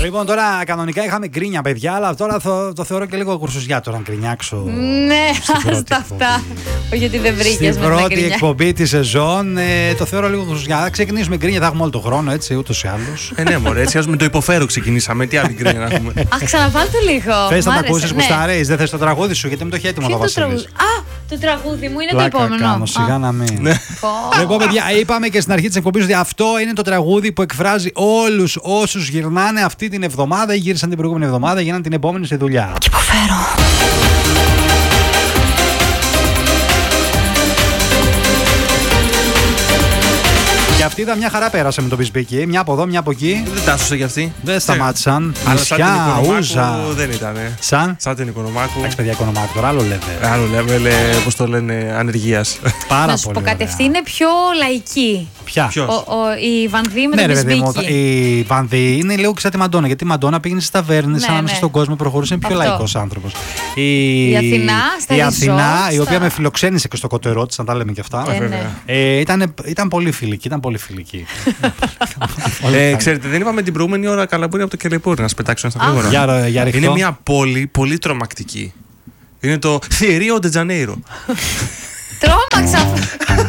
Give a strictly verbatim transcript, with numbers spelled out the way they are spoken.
Λοιπόν, τώρα κανονικά είχαμε γκρίνια, παιδιά, αλλά τώρα το, το θεωρώ και λίγο κουρσουζιά τώρα να γκρινιάξω. Ναι, άστα αυτά. Όχι ότι δεν βρήκες στην πρώτη εκπομπή τη σεζόν, ε, το θεωρώ λίγο κουρσουζιά. Θα ξεκινήσουμε γκρίνια, θα έχουμε όλο τον χρόνο, έτσι, ούτως ή άλλως. Ε, ναι, μωρέ, έτσι, ας με το υποφέρω ξεκινήσαμε. Τι άλλη γκρίνια να έχουμε. Αχ, ξαναβάλτε λίγο. Θες να τα ακούσεις που σταρέεις, δεν θες το τραγούδι σου, γιατί με το έχει έτοιμο το Βασίλης. Α, το τραγούδι μου είναι Πλάκα το επόμενο. Κάνω, σιγά να μην. Λοιπόν, παιδιά, είπαμε και στην αρχή της εκπομπής ότι αυτό είναι το τραγούδι που εκφράζει όλους όσους γυρνάνε αυτή την εβδομάδα ή γύρισαν την προηγούμενη εβδομάδα, γίναν την επόμενη στη δουλειά. Και υποφέρω. Και αυτή ήταν μια χαρά, πέρασε με τον Πισμπίκη. Μια από εδώ, μια από εκεί. Δεν τάσσωσε κι αυτή. Δεν σταμάτησαν. Αλλά σαν την Νησιά, ούζα. Οικονομάκου δεν ήταν. Σαν. Σαν την Οικονομάκου. Εντάξει, παιδιά, Οικονομάκου τώρα, άλλο level. Άλλο level, πώς το λένε, ανεργίας. Πάρα Να σου πολύ πω κάτι, ωραία. αυτή είναι πιο λαϊκή. Ποια? Ποιος? Ο, ο, η Βανδί με Ναι, τον ρε παιδί μου, Πισμπίκη. η Βανδί είναι λίγο σαν τη Μαντόνα. Γιατί η Μαντόνα πήγαινε στι ταβέρνε, Ναι, ανάμεσα ναι. στον κόσμο, προχωρούσε. Είναι πιο Αυτό. λαϊκό άνθρωπο. Η... Η Αθηνά, στα η resort, Αθηνά, η στα- οποία με φιλοξένησε και στο κωτερό τη, να τα λέμε και αυτά. Ε, ναι. βέβαια. Ε, ήταν, ήταν πολύ φιλική, ήταν πολύ φιλική. Πολύ Ε, καλή. ξέρετε, δεν είπαμε την προηγούμενη ώρα καλαμπούρι από το Κελεπούρι να σε πετάξω ένα στα γρήγορα. Για, για ρηχτό. Είναι μια πόλη πολύ τρομακτική. Είναι το Rio de Janeiro. Τρόμαξα.